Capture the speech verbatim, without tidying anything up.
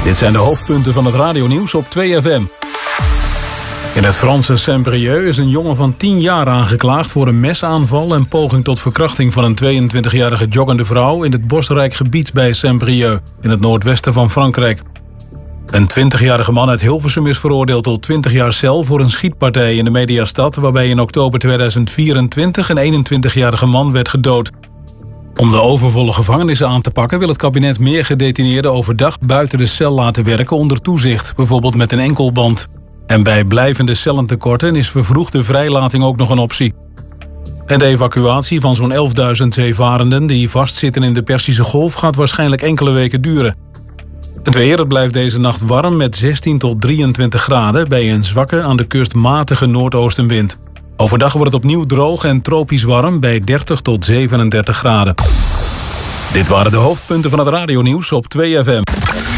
Dit zijn de hoofdpunten van het radionieuws op twee F M. In het Franse Saint-Brieuc is een jongen van tien jaar aangeklaagd voor een mesaanval en poging tot verkrachting van een tweeëntwintigjarige joggende vrouw in het bosrijk gebied bij Saint-Brieuc in het noordwesten van Frankrijk. Een twintigjarige man uit Hilversum is veroordeeld tot twintig jaar cel voor een schietpartij in de Mediastad, waarbij in oktober tweeduizend vierentwintig een eenentwintigjarige man werd gedood. Om de overvolle gevangenissen aan te pakken wil het kabinet meer gedetineerden overdag buiten de cel laten werken onder toezicht, bijvoorbeeld met een enkelband. En bij blijvende cellentekorten is vervroegde vrijlating ook nog een optie. En de evacuatie van zo'n elfduizend zeevarenden die vastzitten in de Perzische Golf gaat waarschijnlijk enkele weken duren. Het weer, het blijft deze nacht warm met zestien tot drieëntwintig graden bij een zwakke aan de kust matige noordoostenwind. Overdag wordt het opnieuw droog en tropisch warm bij dertig tot zevenendertig graden. Dit waren de hoofdpunten van het radionieuws op twee F M.